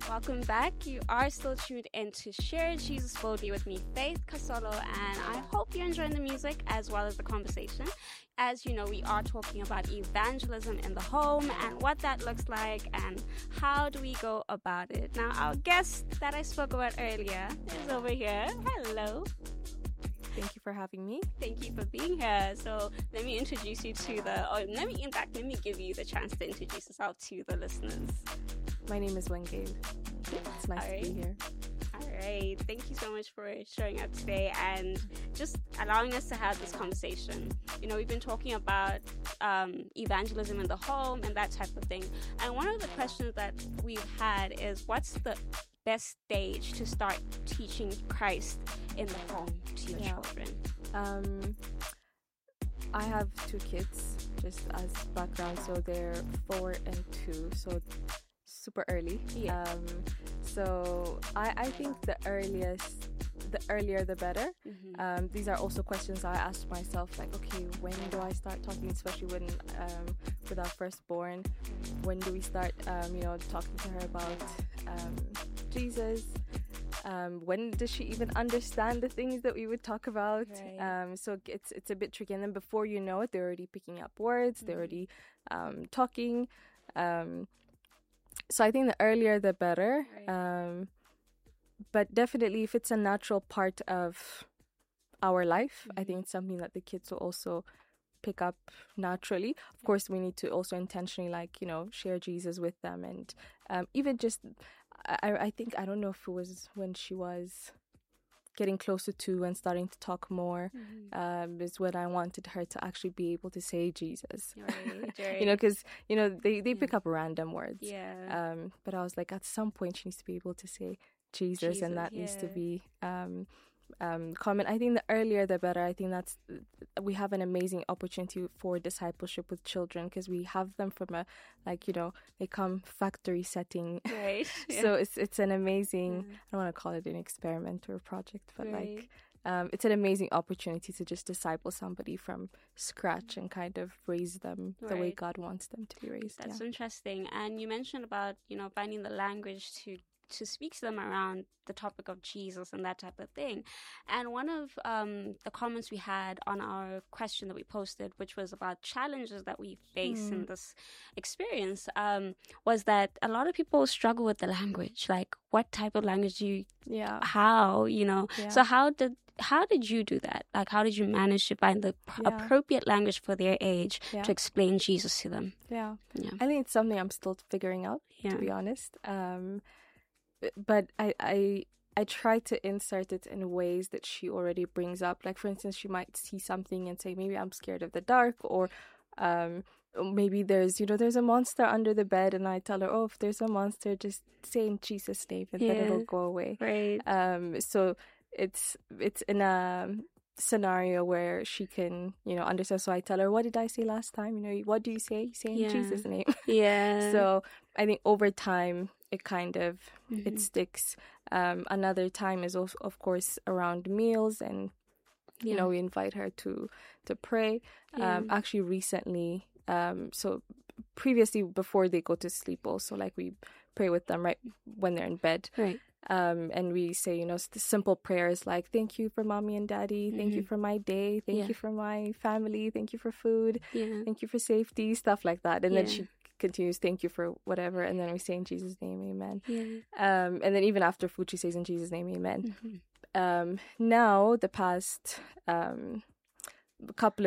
Welcome back. You are still tuned in to Share Jesus Boldly with me, Faith Casolo, and I hope you're enjoying the music as well as the conversation. As you know, we are talking about evangelism in the home and what that looks like and how do we go about it. Now, our guest that I spoke about earlier is over here. Hello. Thank you for having me. Thank you for being here. So let me introduce you to let me give you the chance to introduce yourself to the listeners. My name is Wengale. It's nice to be here. All right. Thank you so much for showing up today and just allowing us to have this conversation. You know, we've been talking about evangelism in the home and that type of thing. And one of the questions that we've had is, what's the best stage to start teaching Christ in the home to your children? I have 2 kids, just as background. So they're 4 and 2. So super early. Yeah. So I think the earlier the better. Mm-hmm. These are also questions I asked myself, like, okay, when do I start talking, especially when with our firstborn, when do we start talking to her about Jesus? When does she even understand the things that we would talk about? Right. So it's a bit tricky, and then before you know it, they're already picking up words, they're already talking. So I think the earlier the better. Right. But definitely, if it's a natural part of our life, I think it's something that the kids will also pick up naturally. Of course, we need to also intentionally, share Jesus with them. And even just, I think, I don't know if it was when she was getting closer to and starting to talk more, is when I wanted her to actually be able to say Jesus. Right. Because, they pick up random words. Yeah. But I was like, at some point, she needs to be able to say Jesus, and that needs to be common. I think the earlier the better. I think we have an amazing opportunity for discipleship with children, because we have them from they come factory setting. Right. Yeah. So it's an amazing, I don't want to call it an experiment or a project, but it's an amazing opportunity to just disciple somebody from scratch and kind of raise them the way God wants them to be raised. That's interesting. And you mentioned about, finding the language to speak to them around the topic of Jesus and that type of thing. And one of the comments we had on our question that we posted, which was about challenges that we face in this experience, was that a lot of people struggle with the language. Like, what type of language do you, how, So how did you do that? Like, how did you manage to find the appropriate language for their age to explain Jesus to them? Yeah. I think it's something I'm still figuring out, to be honest. But I try to insert it in ways that she already brings up. Like, for instance, she might see something and say, maybe I'm scared of the dark, or maybe there's a monster under the bed, and I tell her, oh, if there's a monster, just say in Jesus' name, and then it'll go away. Right. So it's in a scenario where she can, understand. So I tell her, what did I say last time? What do you say? You say in Jesus' name. Yeah. So I think over time, it kind of, it sticks. Another time is also, of course, around meals, and, we invite her to pray. Actually, recently, so previously, before they go to sleep also, we pray with them right when they're in bed. Right. And we say, the simple prayers like, thank you for mommy and daddy, thank you for my day, thank you for my family, thank you for food, thank you for safety, stuff like that. And then she continues, thank you for whatever, and then we say in Jesus' name, amen. And then even after food, she says in Jesus' name, amen. Now, the past couple